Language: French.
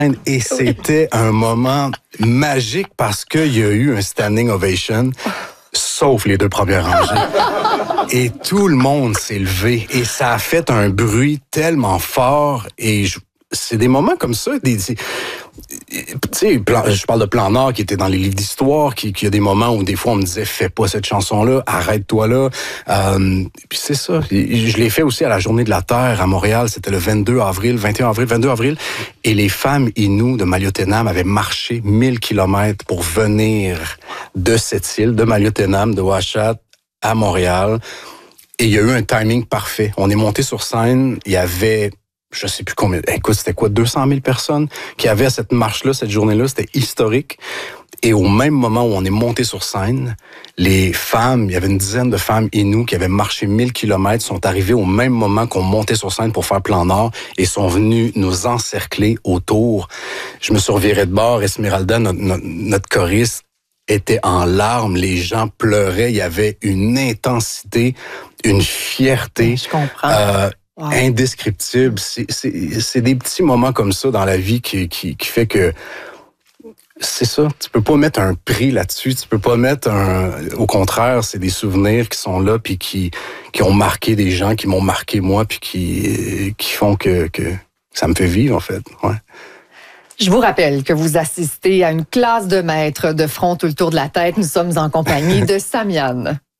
Et c'était un moment magique parce qu'il y a eu un standing ovation, sauf les deux premières rangées. Et tout le monde s'est levé et ça a fait un bruit tellement fort et c'est des moments comme ça, tu sais, je parle de Plan Nord qui était dans les livres d'histoire, qui a des moments où des fois on me disait fais pas cette chanson-là, arrête-toi là. Puis c'est ça. Je l'ai fait aussi à la Journée de la Terre à Montréal, c'était le 22 avril, et les femmes Innu de Maliotenam avaient marché 1000 kilomètres pour venir de cette île, de Maliotenam, de Ouachat, à Montréal. Et il y a eu un timing parfait. On est monté sur scène, il y avait je sais plus combien, écoute, c'était quoi, 200 000 personnes qui avaient cette marche-là, cette journée-là, c'était historique. Et au même moment où on est monté sur scène, les femmes, il y avait une dizaine de femmes Innu qui avaient marché 1000 kilomètres, sont arrivées au même moment qu'on montait sur scène pour faire Plan Nord et sont venues nous encercler autour. Je me suis reviré de bord, Esmeralda, notre choriste, était en larmes, les gens pleuraient, il y avait une intensité, une fierté. Je comprends. Wow. Indescriptible. C'est des petits moments comme ça dans la vie qui fait que c'est ça. Tu peux pas mettre un prix là-dessus. Tu peux pas mettre au contraire, c'est des souvenirs qui sont là puis qui ont marqué des gens, qui m'ont marqué moi puis qui font que ça me fait vivre en fait. Ouais. Je vous rappelle que vous assistez à une classe de maîtres de front tout le tour de la tête. Nous sommes en compagnie de Samian.